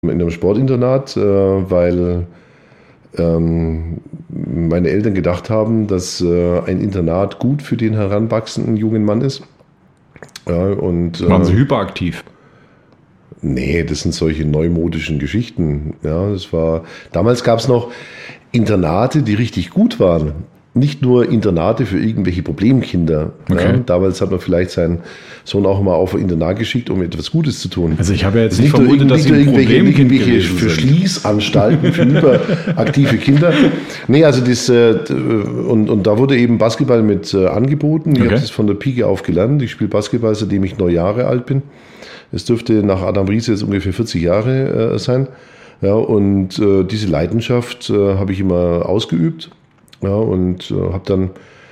in einem Sportinternat, weil meine Eltern gedacht haben, dass ein Internat gut für den heranwachsenden jungen Mann ist. Ja, und, waren Sie hyperaktiv? Nee, das sind solche neumodischen Geschichten. Ja, damals gab es noch Internate, die richtig gut waren. Nicht nur Internate für irgendwelche Problemkinder. Okay. Ja, damals hat man vielleicht seinen Sohn auch mal auf ein Internat geschickt, um etwas Gutes zu tun. Also ich habe ja jetzt nicht vermutet, dass Sie ein Problemkind irgendwelche Verschließanstalten für überaktive Kinder. Nee, also und da wurde eben Basketball mit angeboten. Ich habe das von der Pike auf gelernt. Ich spiele Basketball, seitdem ich 9 Jahre alt bin. Es dürfte nach Adam Ries jetzt ungefähr 40 Jahre sein. Ja, und diese Leidenschaft habe ich immer ausgeübt. Ja, und habe dann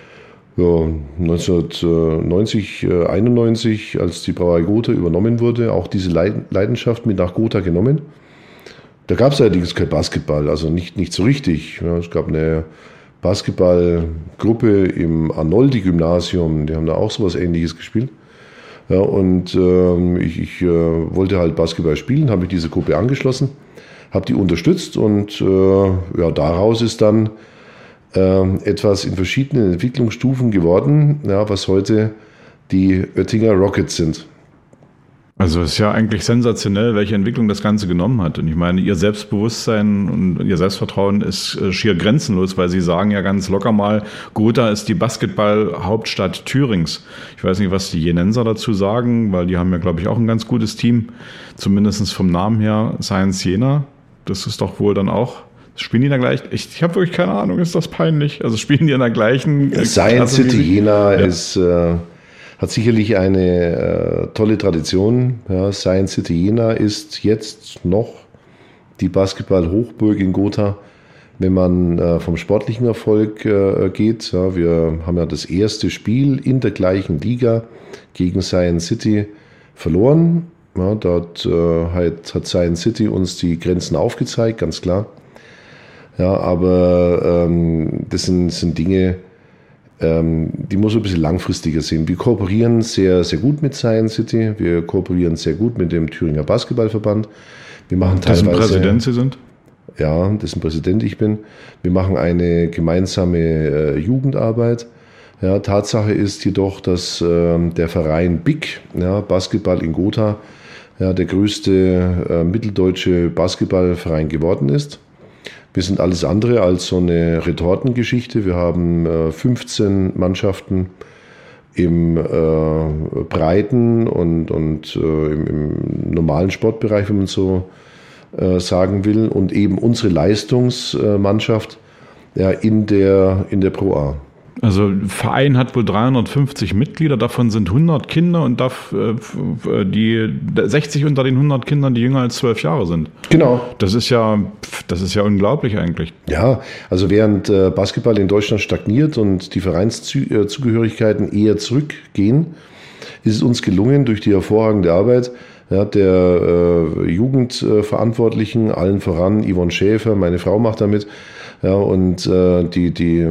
1990, 91, als die Brauerei Gotha übernommen wurde, auch diese Leidenschaft mit nach Gotha genommen. Da gab es allerdings kein Basketball, also nicht so richtig. Ja, es gab eine Basketballgruppe im Arnoldi-Gymnasium, die haben da auch sowas Ähnliches gespielt. Ja, und ich wollte halt Basketball spielen, habe mich dieser Gruppe angeschlossen, habe die unterstützt und daraus ist dann etwas in verschiedenen Entwicklungsstufen geworden, ja, was heute die Oettinger Rockets sind. Also es ist ja eigentlich sensationell, welche Entwicklung das Ganze genommen hat. Und ich meine, Ihr Selbstbewusstsein und Ihr Selbstvertrauen ist schier grenzenlos, weil Sie sagen ja ganz locker mal, Gotha ist die Basketball-Hauptstadt Thürings. Ich weiß nicht, was die Jenenser dazu sagen, weil die haben ja, glaube ich, auch ein ganz gutes Team, zumindest vom Namen her, Science Jena. Das ist doch wohl dann auch... Spielen die in der gleichen? Ich habe wirklich keine Ahnung, ist das peinlich? Also spielen die in der gleichen... Science City Jena hat sicherlich eine tolle Tradition. Ja, Science City Jena ist jetzt noch die Basketball-Hochburg in Gotha, wenn man vom sportlichen Erfolg geht. Ja, wir haben ja das erste Spiel in der gleichen Liga gegen Science City verloren. Ja, dort hat Science City uns die Grenzen aufgezeigt, ganz klar. Ja, aber das sind Dinge, die muss ein bisschen langfristiger sehen. Wir kooperieren sehr, sehr gut mit Science City. Wir kooperieren sehr gut mit dem Thüringer Basketballverband. Wir machen teilweise, dessen Präsident Sie sind? Ja, dessen Präsident ich bin. Wir machen eine gemeinsame Jugendarbeit. Ja, Tatsache ist jedoch, dass der Verein BIG, ja, Basketball in Gotha, ja, der größte mitteldeutsche Basketballverein geworden ist. Wir sind alles andere als so eine Retortengeschichte. Wir haben 15 Mannschaften im breiten und im normalen Sportbereich, wenn man so sagen will, und eben unsere Leistungsmannschaft in der Pro A. Also Verein hat wohl 350 Mitglieder, davon sind 100 Kinder und 60 unter den 100 Kindern, die jünger als 12 Jahre sind. Genau. Das ist ja unglaublich eigentlich. Ja, also während Basketball in Deutschland stagniert und die Vereinszugehörigkeiten eher zurückgehen, ist es uns gelungen, durch die hervorragende Arbeit der Jugendverantwortlichen, allen voran Yvonne Schäfer, meine Frau macht damit, ja, und die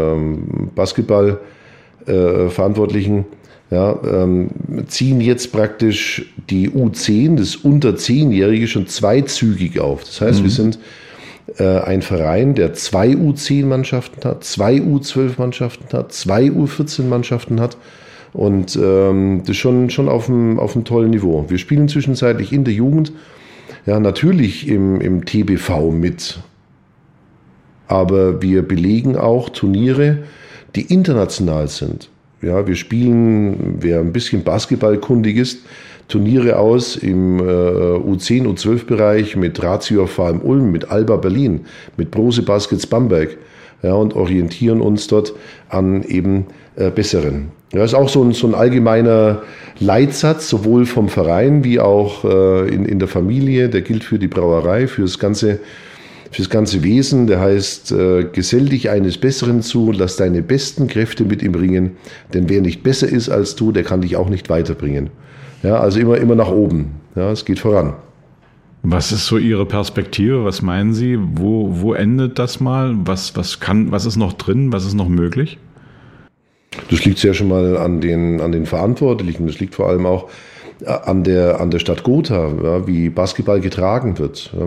Basketballverantwortlichen ziehen jetzt praktisch die U10, das unter 10-Jährige, schon zweizügig auf. Das heißt, wir sind ein Verein, der 2 U10-Mannschaften hat, 2 U12-Mannschaften hat, 2 U14-Mannschaften hat. Und das ist schon auf einem tollen Niveau. Wir spielen zwischenzeitlich in der Jugend, ja, natürlich im TBV mit. Aber wir belegen auch Turniere, die international sind. Ja, wir spielen, wer ein bisschen basketballkundig ist, Turniere aus im U10, U12-Bereich mit Ratio VM Ulm, mit Alba Berlin, mit Brose Baskets Bamberg, ja, und orientieren uns dort an eben Besseren. Ja, ist auch so ein allgemeiner Leitsatz, sowohl vom Verein wie auch in der Familie. Der gilt für die Brauerei, fürs ganze Wesen. Der heißt, gesell dich eines Besseren zu, lass deine besten Kräfte mit ihm ringen, denn wer nicht besser ist als du, der kann dich auch nicht weiterbringen. Ja, also immer nach oben. Ja, es geht voran. Was ist so Ihre Perspektive? Was meinen Sie? Wo endet das mal? Was ist noch drin? Was ist noch möglich? Das liegt sehr schon mal an den Verantwortlichen. Das liegt vor allem auch an der Stadt Gotha, ja, wie Basketball getragen wird.